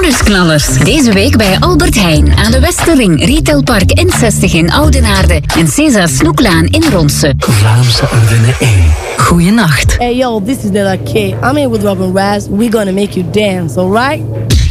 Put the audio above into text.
bonusknallers. Deze week bij Albert Heijn aan de Westerring, Retailpark N60 in Oudenaarde en César Snoeklaan in Ronse. Vlaamse Ardennen 1. Goeienacht. Hey yo, this is Nella K. I'm here with Robin Raz. We're gonna make you dance, alright?